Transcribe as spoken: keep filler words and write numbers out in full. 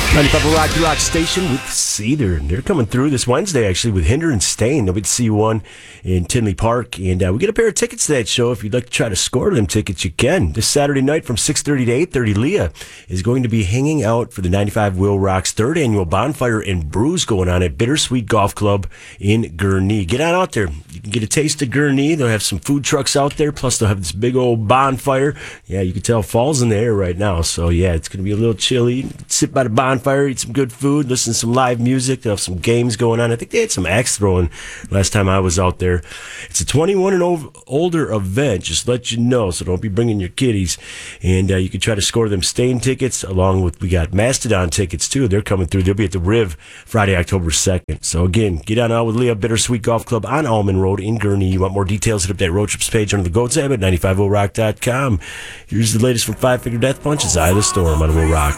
ninety-five Rock Rock Station with Cedar. They're coming through this Wednesday, actually, with Hinder and Stain. They'll be at C one in Tinley Park. And uh, we get a pair of tickets to that show. If you'd like to try to score them tickets, you can. This Saturday night from six thirty to eight thirty, Leah is going to be hanging out for the ninety-five Will Rock's third annual Bonfire and Brews going on at Bittersweet Golf Club in Gurnee. Get on out there. You can get a taste of Gurnee. They'll have some food trucks out there. Plus, they'll have this big old bonfire. Yeah, you can tell fall's in the air right now. So, yeah, it's going to be a little chilly. Sit by the bonfire, eat some good food, listen to some live music. They'll have some games going on. I think they had some axe throwing last time I was out there. It's a twenty-one and ov- older event, just let you know, so don't be bringing your kiddies. And uh, you can try to score them Stain tickets, along with, we got Mastodon tickets, too. They're coming through. They'll be at the Riv Friday, October second. So, again, get on out with Leah, Bittersweet Golf Club on Almond Road in Gurnee. You want more details, hit up that road trips page under the Go tab at ninety-five will rock dot com. Here's the latest from Five Finger Death Punch. It's Eye of the Storm on Will Rock.